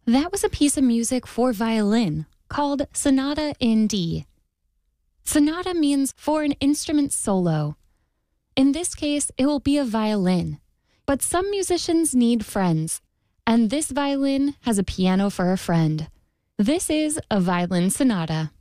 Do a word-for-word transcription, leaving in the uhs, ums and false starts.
That was a piece of music for violin called Sonata in D. Sonata means for an instrument solo. In this case, it will be a violin. But some musicians need friends, and this violin has a piano for a friend. This is a violin sonata.